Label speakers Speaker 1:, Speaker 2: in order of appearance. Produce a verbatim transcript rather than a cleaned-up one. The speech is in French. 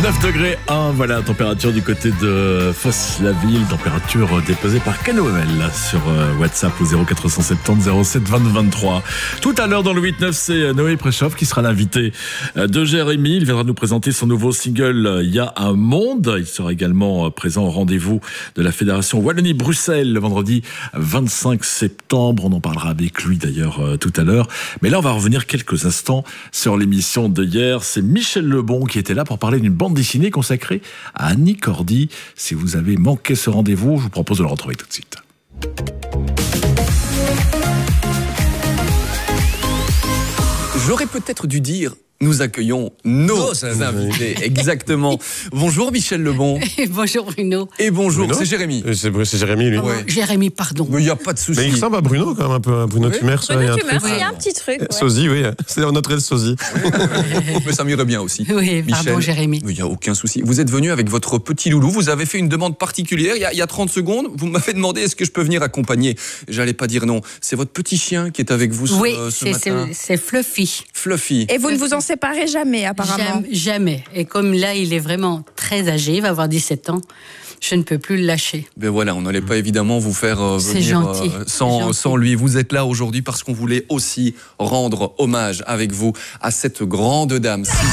Speaker 1: neuf degrés un, voilà la température du côté de Fosse-la-Ville, température déposée par Canoël sur WhatsApp au zéro quatre cent soixante-dix zéro sept vingt vingt-trois. Tout à l'heure dans le huit neuf, c'est Noé Préchoff qui sera l'invité de Jérémy. Il viendra nous présenter son nouveau single « Il y a un monde ». Il sera également présent au rendez-vous de la Fédération Wallonie-Bruxelles le vendredi vingt-cinq septembre. On en parlera avec lui d'ailleurs tout à l'heure. Mais là, on va revenir quelques instants sur l'émission de hier. C'est Michel Lebon qui était là pour parler d'une bande dessinée consacrée à Annie Cordy. Si vous avez manqué ce rendez-vous, je vous propose de le retrouver tout de suite.
Speaker 2: J'aurais peut-être dû dire, nous accueillons nos oh, invités. Exactement. Bonjour Michel Lebon.
Speaker 3: Et bonjour Bruno.
Speaker 2: Et bonjour,
Speaker 4: Bruno.
Speaker 2: C'est Jérémy.
Speaker 4: C'est, c'est Jérémy, lui.
Speaker 3: Ouais. Jérémy, pardon.
Speaker 2: Mais il n'y a pas de souci.
Speaker 4: Mais il ressemble à Bruno, quand même, un peu. Bruno
Speaker 2: oui.
Speaker 4: Tumers.
Speaker 5: Bruno Tumers,
Speaker 4: il
Speaker 5: y a un petit truc. Ouais.
Speaker 4: Sosie, oui. C'est notre aile sosie.
Speaker 2: Mais ça m'irait bien aussi.
Speaker 3: Oui, pardon
Speaker 2: Michel,
Speaker 3: Jérémy.
Speaker 2: il n'y a aucun souci. Vous êtes venu avec votre petit loulou. Vous avez fait une demande particulière. Il y a, il y a trente secondes, vous m'avez demandé est-ce que je peux venir accompagner. J'allais pas dire non. C'est votre petit chien qui est avec vous ce,
Speaker 3: oui,
Speaker 2: euh, ce
Speaker 3: c'est,
Speaker 2: matin.
Speaker 3: c'est, c'est Fluffy.
Speaker 2: Fluffy.
Speaker 5: Et vous ne vous en séparez jamais, apparemment.
Speaker 3: Jamais, jamais. Et comme là, il est vraiment très âgé, il va avoir dix-sept ans, je ne peux plus le lâcher.
Speaker 2: Ben voilà, on n'allait pas évidemment vous faire euh,
Speaker 3: C'est
Speaker 2: venir
Speaker 3: gentil,
Speaker 2: euh,
Speaker 3: c'est
Speaker 2: sans,
Speaker 3: gentil.
Speaker 2: sans lui. Vous êtes là aujourd'hui parce qu'on voulait aussi rendre hommage avec vous à cette grande dame.